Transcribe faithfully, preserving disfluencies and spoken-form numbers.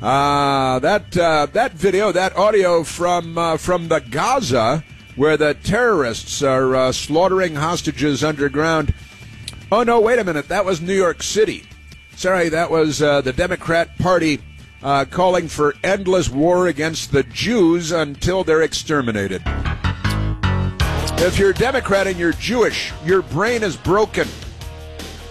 Uh, that uh, that video, that audio from uh, from the Gaza, where the terrorists are uh, slaughtering hostages underground. Oh, no, wait a minute. That was New York City. Sorry, that was uh, the Democrat Party uh, calling for endless war against the Jews until they're exterminated. If you're a Democrat and you're Jewish, your brain is broken.